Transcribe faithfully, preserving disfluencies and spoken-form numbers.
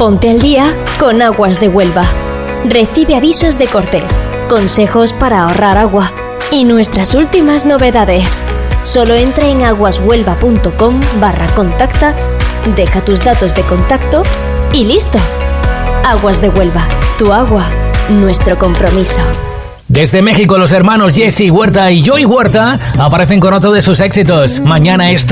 Ponte al día con Aguas de Huelva. Recibe avisos de cortes, consejos para ahorrar agua y nuestras últimas novedades. Solo entra en aguashuelva.com barra contacta, deja tus datos de contacto y listo. Aguas de Huelva, tu agua, nuestro compromiso. Desde México, los hermanos Jesse Huerta y Joey Huerta aparecen con otro de sus éxitos. Mañana es tu